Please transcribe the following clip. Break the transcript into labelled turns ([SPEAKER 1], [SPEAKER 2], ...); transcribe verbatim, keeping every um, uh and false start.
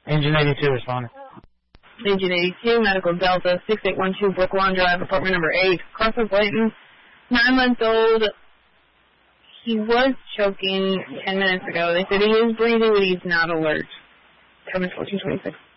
[SPEAKER 1] Engine eighty-two responding.
[SPEAKER 2] Engine eighty-two, Medical Delta, six eight one two Brooklawn Drive, apartment number eight. Carson Blanton, nine months old. He was choking ten minutes ago. They said he is breathing, but he's not alert. Coming fourteen twenty-six.